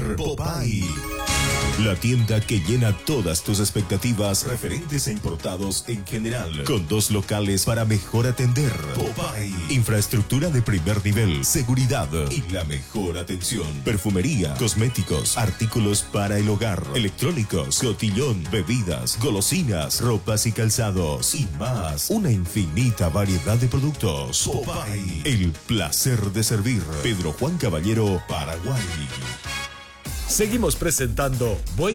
Super Popeye. La tienda que llena todas tus expectativas referentes a importados en general, con 2 locales para mejor atender. Popeye, infraestructura de primer nivel, seguridad y la mejor atención. Perfumería, cosméticos, artículos para el hogar, electrónicos, cotillón, bebidas, golosinas, ropas y calzados y más. Una infinita variedad de productos. Popeye, el placer de servir. Pedro Juan Caballero, Paraguay. Seguimos presentando Buen